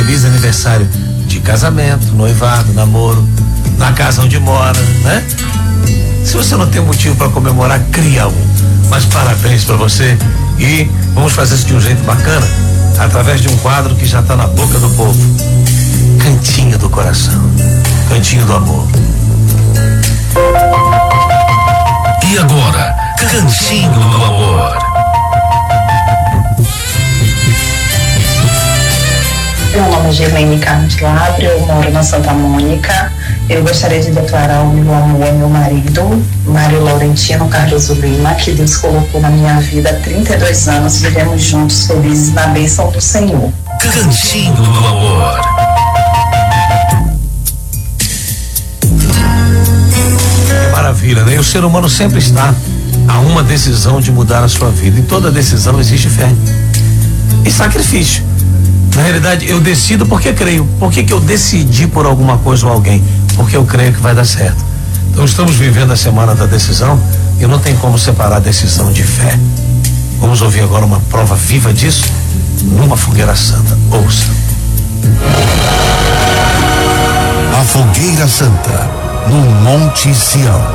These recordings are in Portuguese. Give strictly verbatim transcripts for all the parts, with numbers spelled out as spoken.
feliz aniversário de casamento, noivado, namoro, na casa onde mora, né? Se você não tem motivo para comemorar, cria um. Mas parabéns para você e vamos fazer isso de um jeito bacana, através de um quadro que já está na boca do povo. Cantinho do coração, cantinho do amor. E agora, Cantinho do Amor. Meu nome é Gerlene Carlos Labre, eu moro na Santa Mônica. Eu gostaria de declarar o meu amor ao meu marido, Mário Laurentino Cardoso Lima, que Deus colocou na minha vida há trinta e dois anos. Vivemos juntos, felizes na bênção do Senhor. Cantinho do Amor. Que maravilha, né? E o ser humano sempre está a uma decisão de mudar a sua vida. Em toda decisão existe fé e sacrifício. Na realidade, eu decido porque creio. Por que que eu decidi por alguma coisa ou alguém? Porque eu creio que vai dar certo. Então estamos vivendo a semana da decisão e não tem como separar a decisão de fé. Vamos ouvir agora uma prova viva disso numa fogueira santa. Ouça. A Fogueira Santa, no Monte Sião.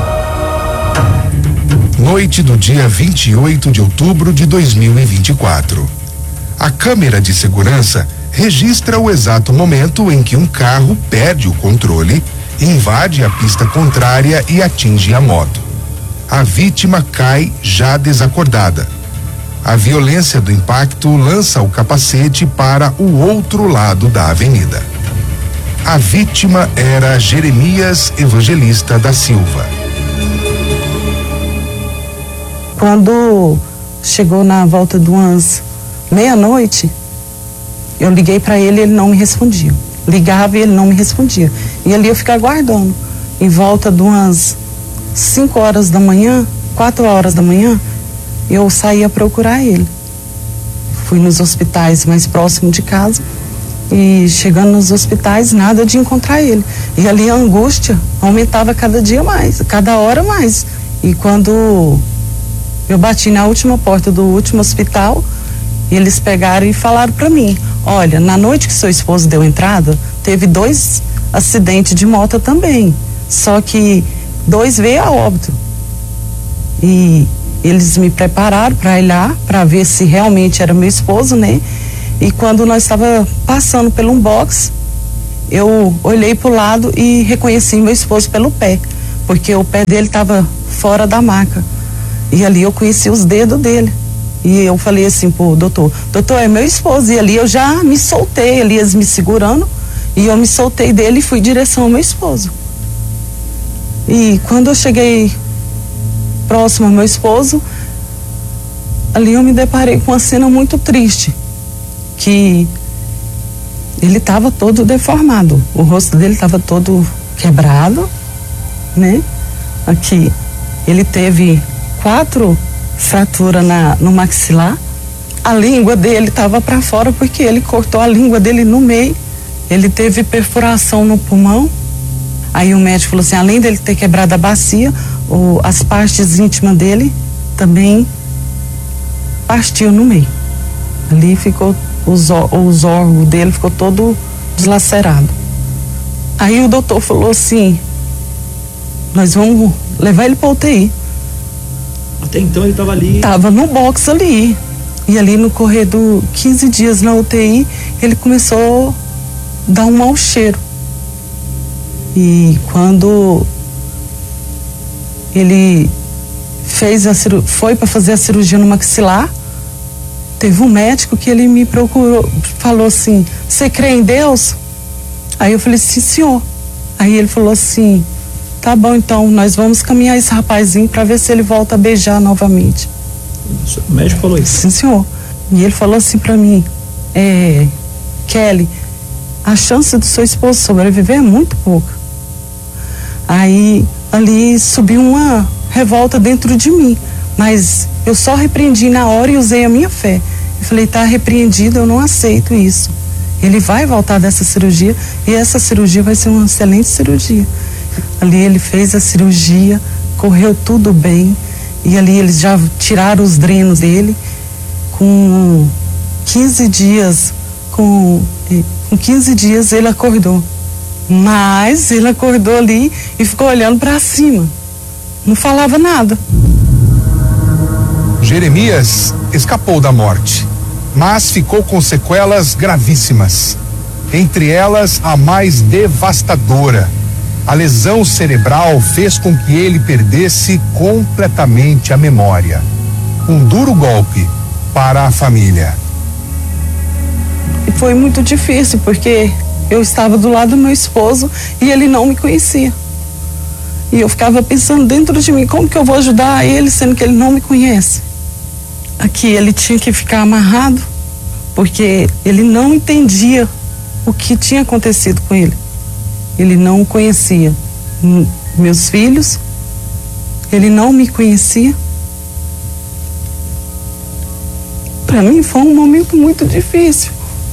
Noite do dia vinte e oito de outubro de dois mil e vinte e quatro. A câmera de segurança registra o exato momento em que um carro perde o controle, invade a pista contrária e atinge a moto. A vítima cai já desacordada. A violência do impacto lança o capacete para o outro lado da avenida. A vítima era Jeremias Evangelista da Silva. Quando chegou na volta de umas meia-noite, eu liguei para ele e ele não me respondia. Ligava e ele não me respondia. E ali eu ficava aguardando. Em volta de umas cinco horas da manhã, quatro horas da manhã, eu saía procurar ele. Fui nos hospitais mais próximos de casa e chegando nos hospitais, nada de encontrar ele. E ali a angústia aumentava cada dia mais, cada hora mais. E quando eu bati na última porta do último hospital, eles pegaram e falaram para mim: olha, na noite que seu esposo deu entrada, teve dois acidentes de moto também, só que dois veio a óbito. E eles me prepararam para ir lá, para ver se realmente era meu esposo, né? E quando nós estava passando por um box, eu olhei pro lado e reconheci meu esposo pelo pé, porque o pé dele estava fora da maca. E ali eu conheci os dedos dele. E eu falei assim pro doutor: doutor, é meu esposo. E ali eu já me soltei, Elias me segurando, e eu me soltei dele e fui em direção ao meu esposo. E quando eu cheguei próximo ao meu esposo, ali eu me deparei com uma cena muito triste, que ele estava todo deformado, o rosto dele estava todo quebrado, né? Aqui, ele teve quatro fraturas na, no maxilar. A língua dele estava para fora porque ele cortou a língua dele no meio. Ele teve perfuração no pulmão. Aí o médico falou assim: além dele ter quebrado a bacia, o, as partes íntimas dele também partiu no meio. Ali ficou os, os órgãos dele ficou todo deslacerado. Aí o doutor falou assim: nós vamos levar ele para U T I. Até então ele estava ali. Tava no box ali. E ali no corredor, quinze dias na U T I, ele começou a dar um mau cheiro. E quando ele fez a cirurgia, foi para fazer a cirurgia no maxilar, teve um médico que ele me procurou, falou assim: você crê em Deus? Aí eu falei: sim, senhor. Aí ele falou assim: tá bom, então nós vamos caminhar esse rapazinho para ver se ele volta a beijar novamente. O médico falou isso? Sim, senhor. E ele falou assim para mim: é, Kelly, a chance do seu esposo sobreviver é muito pouca. Aí ali subiu uma revolta dentro de mim, mas eu só repreendi na hora e usei a minha fé. Eu falei: tá repreendido, eu não aceito isso. Ele vai voltar dessa cirurgia e essa cirurgia vai ser uma excelente cirurgia. Ali ele fez a cirurgia, correu tudo bem, e ali eles já tiraram os drenos dele. Com quinze dias com E, com quinze dias ele acordou. Mas ele acordou ali e ficou olhando para cima. Não falava nada. Jeremias escapou da morte, mas ficou com sequelas gravíssimas. Entre elas, a mais devastadora. A lesão cerebral fez com que ele perdesse completamente a memória. Um duro golpe para a família. E foi muito difícil, porque eu estava do lado do meu esposo e ele não me conhecia. E eu ficava pensando dentro de mim, como que eu vou ajudar ele, sendo que ele não me conhece? Aqui ele tinha que ficar amarrado, porque ele não entendia o que tinha acontecido com ele. Ele não conhecia meus filhos, ele não me conhecia. Para mim foi um momento muito difícil.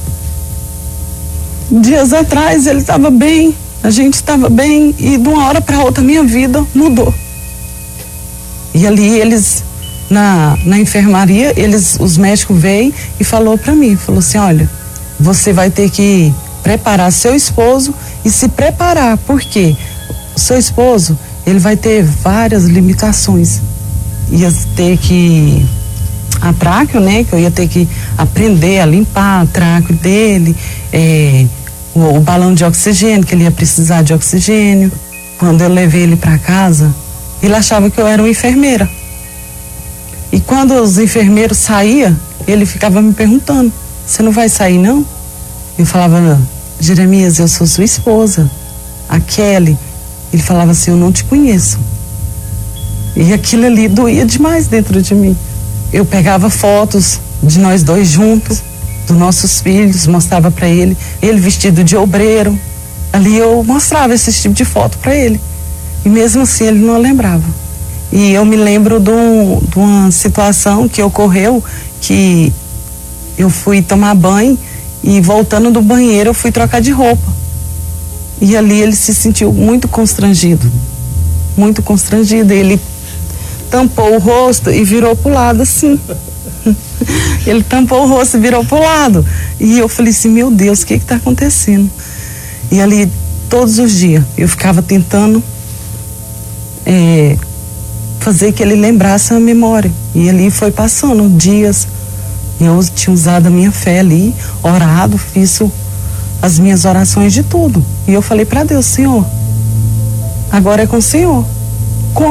Dias atrás ele estava bem, a gente estava bem, e de uma hora para outra minha vida mudou. E ali eles, na, na enfermaria, eles, os médicos veio e falou para mim, falou assim, olha, você vai ter que preparar seu esposo e se preparar, porque o seu esposo, ele vai ter várias limitações. Ia ter que, a tráqueo, né, que eu ia ter que aprender a limpar a tráqueo dele, é, o, o balão de oxigênio, que ele ia precisar de oxigênio. Quando eu levei ele para casa, ele achava que eu era uma enfermeira. E quando os enfermeiros saíam, ele ficava me perguntando, você não vai sair não? Eu falava, Jeremias, eu sou sua esposa, a Kelly. Ele falava assim, eu não te conheço. E aquilo ali doía demais dentro de mim. Eu pegava fotos de nós dois juntos, dos nossos filhos, mostrava para ele, ele vestido de obreiro. Ali eu mostrava esse tipo de foto para ele. E mesmo assim ele não lembrava. E eu me lembro de, um, de uma situação que ocorreu, que eu fui tomar banho e voltando do banheiro eu fui trocar de roupa. E ali ele se sentiu muito constrangido, muito constrangido. Ele tampou o rosto e virou pro lado assim. Ele tampou o rosto e virou pro lado. E eu falei assim, meu Deus, o que que tá acontecendo? E ali, todos os dias, eu ficava tentando é, fazer que ele lembrasse a memória. E ali foi passando dias. Eu tinha usado a minha fé ali, orado, fiz o, as minhas orações de tudo. E eu falei para Deus, Senhor, agora é com o Senhor.